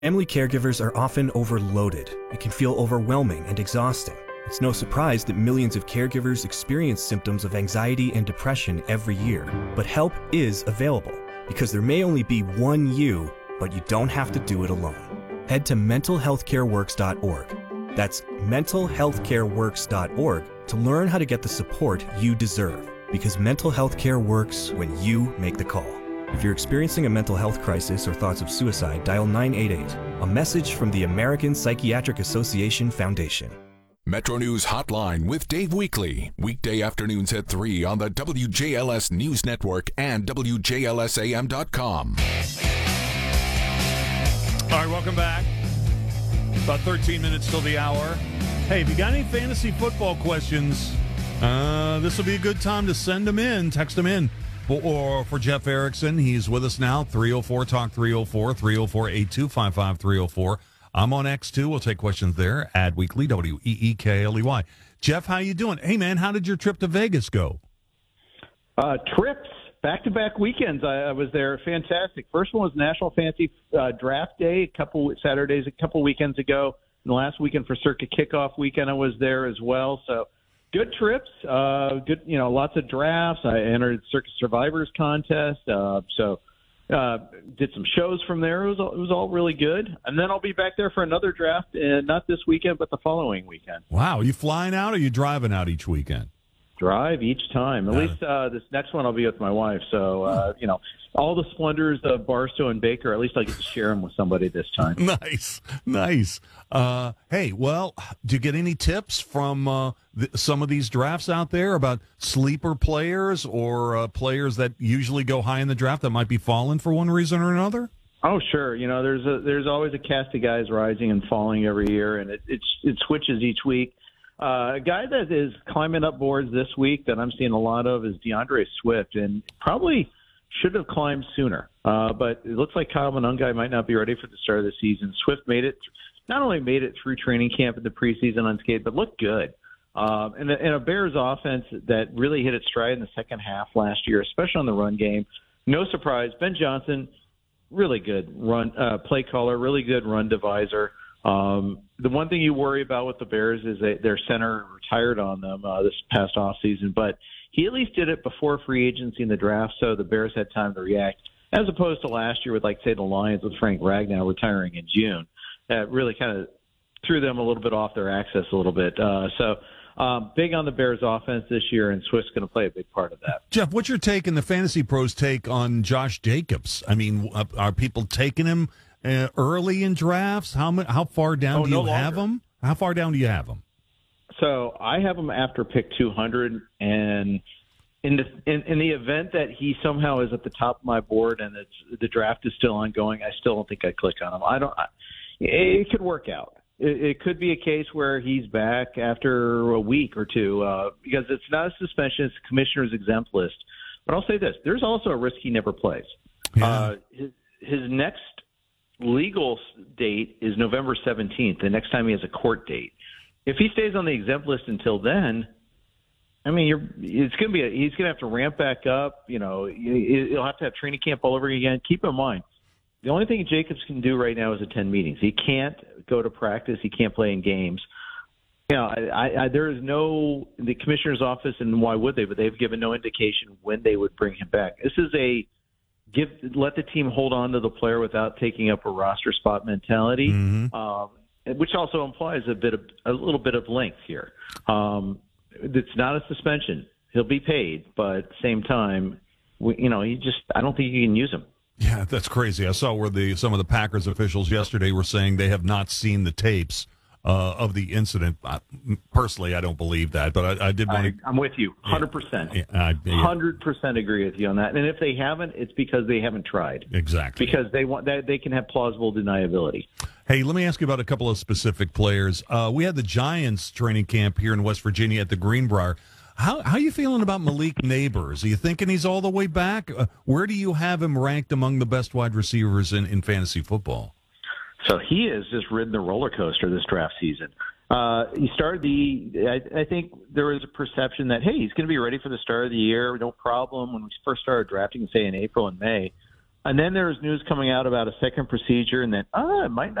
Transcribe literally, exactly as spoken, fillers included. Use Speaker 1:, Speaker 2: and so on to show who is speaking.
Speaker 1: Family caregivers are often overloaded. It can feel overwhelming and exhausting. It's no surprise that millions of caregivers experience symptoms of anxiety and depression every year. But help is available, because there may only be one you, but you don't have to do it alone. Head to mental health care works dot org. That's mental health care works dot org to learn how to get the support you deserve, because mental health care works when you make the call. If you're experiencing a mental health crisis or thoughts of suicide, dial nine eight eight, a message from the American Psychiatric Association Foundation.
Speaker 2: Metro News Hotline with Dave Weekley. Weekday afternoons at three on the W J L S News Network and W J L S A M dot com.
Speaker 3: All right, welcome back. About thirteen minutes till the hour. Hey, if you got any fantasy football questions, uh, this will be a good time to send them in, text them in. Or for Jeff Erickson, he's with us now, three oh four talk three oh four, three oh four, eight two five five, three oh four. I'm on X too. We'll take questions there. Ad Weekly, W E E K L E Y. Jeff, how you doing? Hey, man, how did your trip to Vegas go?
Speaker 4: Uh, trips, back-to-back weekends. I, I was there. Fantastic. First one was National Fantasy uh, Draft Day, a couple Saturdays, a couple weekends ago. And the last weekend for Circuit Kickoff weekend, I was there as well. So good trips. Uh, good, you know, lots of drafts. I entered Circuit Survivors contest. Uh, so uh, did some shows from there. It was all, it was all really good. And then I'll be back there for another draft, and not this weekend, but the following weekend.
Speaker 3: Wow, are you flying out or are you driving out each weekend?
Speaker 4: Drive each time. At uh, least uh, this next one I'll be with my wife. So, uh, you know, all the splendors of Barstow and Baker, at least I get to share them with somebody this time.
Speaker 3: Nice, nice. Uh, hey, well, do you get any tips from uh, th- some of these drafts out there about sleeper players or uh, players that usually go high in the draft that might be falling for one reason or another?
Speaker 4: Oh, sure. You know, there's a, there's always a cast of guys rising and falling every year, and it it, it switches each week. Uh, a guy that is climbing up boards this week that I'm seeing a lot of is DeAndre Swift, and probably should have climbed sooner. Uh, but it looks like Kyle Monangai might not be ready for the start of the season. Swift made it, not only made it through training camp in the preseason unscathed, but looked good. Um, and, and a Bears offense that really hit its stride in the second half last year, especially on the run game. No surprise, Ben Johnson, really good run uh, play caller, really good run divisor. Um, the one thing you worry about with the Bears is that their center retired on them uh, this past offseason, but he at least did it before free agency in the draft, so the Bears had time to react, as opposed to last year with, like, say, the Lions with Frank Ragnow retiring in June. That really kind of threw them a little bit off their axis a little bit. Uh, so um, big on the Bears offense this year, and Swift's going to play a big part of that.
Speaker 3: Jeff, what's your take and the Fantasy Pros take on Josh Jacobs? I mean, are people taking him Uh, early in drafts? How how far down
Speaker 4: oh,
Speaker 3: do you
Speaker 4: no
Speaker 3: have them? How far down do you have them?
Speaker 4: So I have him after pick two hundred, and in the in, in the event that he somehow is at the top of my board and it's the draft is still ongoing, I still don't think I click on him. I don't. I, it could work out. It, it could be a case where he's back after a week or two uh, because it's not a suspension; it's a commissioner's exempt list. But I'll say this: there's also a risk he never plays.
Speaker 3: Yeah.
Speaker 4: Uh, his, his next legal date is November seventeenth, the next time he has a court date. If he stays on the exempt list until then, I mean, you're, it's going to be a, he's going to have to ramp back up. You know, he'll have to have training camp all over again. Keep in mind, the only thing Jacobs can do right now is attend meetings. He can't go to practice. He can't play in games. You know, I, I, there is no the commissioner's office, and why would they? But they've given no indication when they would bring him back. This is a Give let the team hold on to the player without taking up a roster spot mentality,
Speaker 3: mm-hmm.
Speaker 4: um, which also implies a bit of a little bit of length here. Um, it's not a suspension; he'll be paid, but at the same time, we, you know, he just I don't think you can use him.
Speaker 3: Yeah, that's crazy. I saw where the some of the Packers officials yesterday were saying they have not seen the tapes uh, of the incident. I, personally, I don't believe that, but I, I did want to.
Speaker 4: I'm with you, one hundred percent.
Speaker 3: Yeah, I, yeah.
Speaker 4: one hundred percent agree with you on that. And if they haven't, it's because they haven't tried.
Speaker 3: Exactly.
Speaker 4: Because they want that they can have plausible deniability.
Speaker 3: Hey, let me ask you about a couple of specific players. Uh, we had the Giants training camp here in West Virginia at the Greenbrier. How how are you feeling about Malik Neighbors? Are you thinking he's all the way back? Uh, where do you have him ranked among the best wide receivers in, in fantasy football?
Speaker 4: So he has just ridden the roller coaster this draft season. Uh, he started the. I, I think there was a perception that hey, he's going to be ready for the start of the year, no problem. When we first started drafting, say in April and May, And then there was news coming out about a second procedure, and then, ah, it might